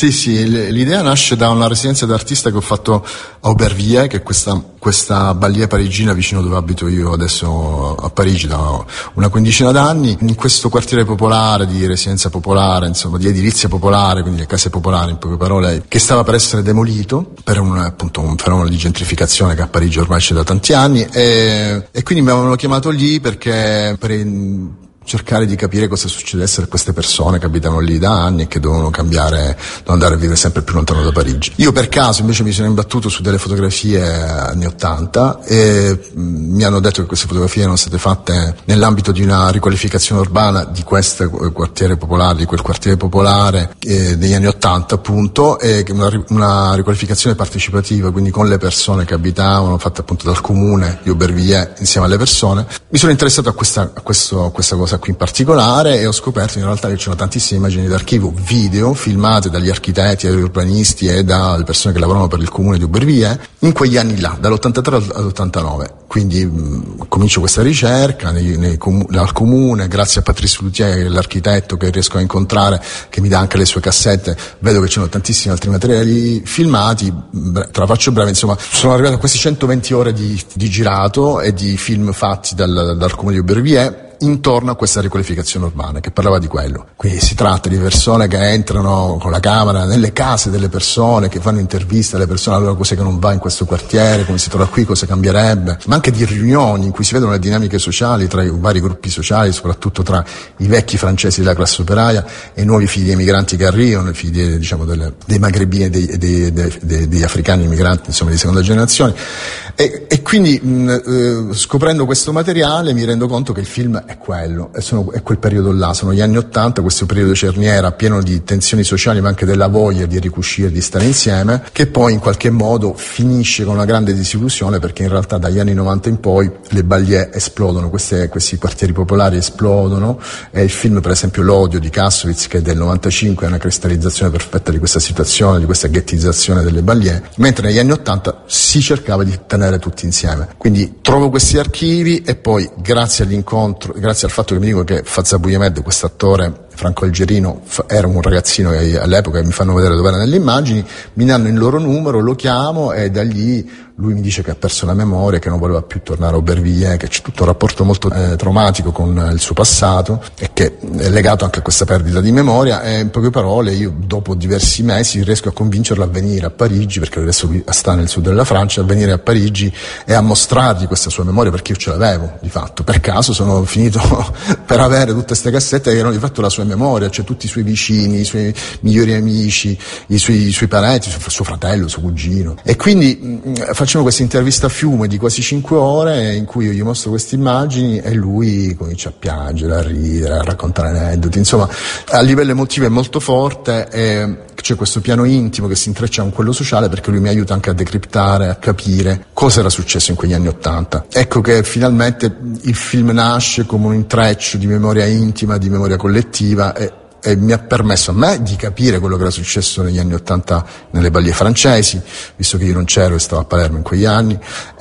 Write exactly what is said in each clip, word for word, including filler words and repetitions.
Sì, sì, l'idea nasce da una residenza d'artista che ho fatto a Aubervilliers, che è questa, questa banlieue parigina vicino dove abito io adesso a Parigi da una quindicina d'anni, in questo quartiere popolare, di residenza popolare, insomma di edilizia popolare, quindi le case popolari in poche parole, che stava per essere demolito per un, appunto, un fenomeno di gentrificazione che a Parigi ormai c'è da tanti anni, e, e quindi mi avevano chiamato lì perché per cercare di capire cosa succedesse a queste persone che abitano lì da anni e che dovevano cambiare, dovevano andare a vivere sempre più lontano da Parigi. Io per caso invece mi sono imbattuto su delle fotografie anni ottanta e mi hanno detto che queste fotografie erano state fatte nell'ambito di una riqualificazione urbana di questo quartiere popolare, di quel quartiere popolare eh, degli anni ottanta appunto, e una, una riqualificazione partecipativa, quindi con le persone che abitavano, fatta appunto dal comune di Aubervilliers insieme alle persone. Mi sono interessato a questa, a questo, a questa cosa qui in particolare e ho scoperto in realtà che c'erano tantissime immagini d'archivio, video filmate dagli architetti, dagli urbanisti e dalle persone che lavoravano per il comune di Aubervilliers in quegli anni là, dall'ottantatré all'ottantanove. Quindi mh, comincio questa ricerca nei, nei comu- al comune, grazie a Patrice Loutier, l'architetto che riesco a incontrare, che mi dà anche le sue cassette, vedo che c'erano tantissimi altri materiali filmati, bre- te la faccio breve, insomma sono arrivato a questi centoventi ore di, di girato e di film fatti dal, dal comune di Aubervilliers intorno a questa riqualificazione urbana che parlava di quello. Quindi si tratta di persone che entrano con la camera nelle case delle persone, che fanno interviste alle persone, allora cos'è che non va in questo quartiere, come si trova qui, cosa cambierebbe, ma anche di riunioni in cui si vedono le dinamiche sociali tra i vari gruppi sociali, soprattutto tra i vecchi francesi della classe operaia e i nuovi figli di emigranti che arrivano, i figli diciamo delle, dei magrebini e dei, dei, dei, dei, degli africani immigranti insomma di seconda generazione. E, e quindi mh, eh, scoprendo questo materiale mi rendo conto che il film è quello, è, sono, è quel periodo là, sono gli anni ottanta, questo periodo cerniera pieno di tensioni sociali ma anche della voglia di ricucire, di stare insieme, che poi in qualche modo finisce con una grande disillusione, perché in realtà dagli anni novanta in poi le banlieue esplodono, queste, questi quartieri popolari esplodono, e il film per esempio L'odio di Kassovitz, che è del novantacinque, è una cristallizzazione perfetta di questa situazione, di questa ghettizzazione delle banlieue, mentre negli anni ottanta si cercava di tenere tutti insieme. Quindi trovo questi archivi e poi grazie all'incontro, grazie al fatto che mi dico che Fazza Bouyemed, quest'attore Franco Algerino, era un ragazzino che all'epoca mi fanno vedere dove era nelle immagini, mi danno il loro numero, lo chiamo e da lì lui mi dice che ha perso la memoria, che non voleva più tornare a Aubervilliers, che c'è tutto un rapporto molto eh, traumatico con il suo passato e che è legato anche a questa perdita di memoria, e in poche parole io dopo diversi mesi riesco a convincerlo a venire a Parigi, perché adesso sta nel sud della Francia, a venire a Parigi e a mostrargli questa sua memoria, perché io ce l'avevo di fatto, per caso sono finito per avere tutte queste cassette che erano di fatto la sua memoria, cioè tutti i suoi vicini, i suoi migliori amici, i suoi, i suoi parenti, suo, suo fratello, suo cugino, e quindi mh, facciamo questa intervista a fiume di quasi cinque ore in cui io gli mostro queste immagini e lui comincia a piangere, a ridere, a raccontare aneddoti, insomma a livello emotivo è molto forte e c'è questo piano intimo che si intreccia con quello sociale, perché lui mi aiuta anche a decriptare, a capire cosa era successo in quegli anni ottanta. Ecco che finalmente il film nasce come un intreccio di memoria intima, di memoria collettiva, e e mi ha permesso a me di capire quello che era successo negli anni ottanta nelle banlieue francesi, visto che io non c'ero e stavo a Palermo in quegli anni,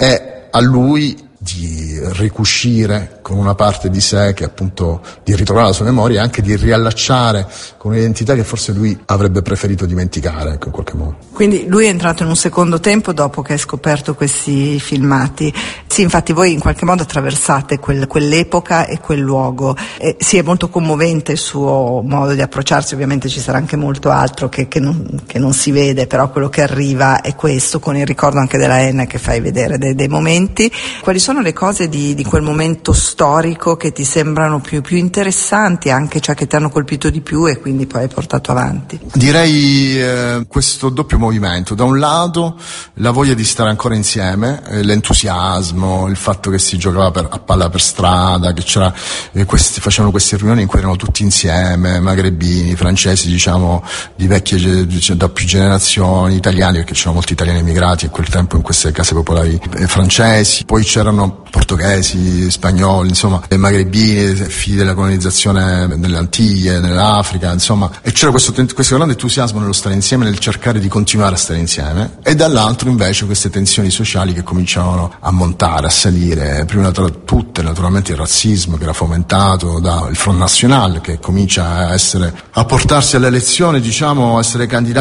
e a lui di ricucire con una parte di sé che appunto di ritrovare la sua memoria e anche di riallacciare con un'identità che forse lui avrebbe preferito dimenticare, ecco, in qualche modo. Quindi lui è entrato in un secondo tempo dopo che hai scoperto questi filmati. Sì, infatti voi in qualche modo attraversate quel, quell'epoca e quel luogo. E sì, è molto commovente il suo modo di approcciarsi, ovviamente ci sarà anche molto altro che, che, non, che non si vede, però quello che arriva è questo, con il ricordo anche della Enna che fai vedere dei, dei momenti. Quali sono le cose di, di quel momento storico che ti sembrano più, più interessanti, anche cioè che ti hanno colpito di più e quindi poi hai portato avanti? Direi eh, questo doppio movimento: da un lato la voglia di stare ancora insieme, eh, l'entusiasmo, il fatto che si giocava per, a palla per strada, che c'era eh, questi, facevano queste riunioni in cui erano tutti insieme, magrebini, francesi, diciamo di vecchie, da più generazioni, italiani, perché c'erano molti italiani emigrati a quel tempo in queste case popolari eh, francesi, poi c'erano portoghesi, spagnoli, insomma, e magrebini, figli della colonizzazione nelle Antiglie, nell'Africa, insomma, e c'era questo, questo grande entusiasmo nello stare insieme, nel cercare di continuare a stare insieme, e dall'altro invece queste tensioni sociali che cominciavano a montare, a salire, prima tra tutte naturalmente il razzismo che era fomentato dal Front National, che comincia a essere, a portarsi alle elezioni, diciamo, a essere candidato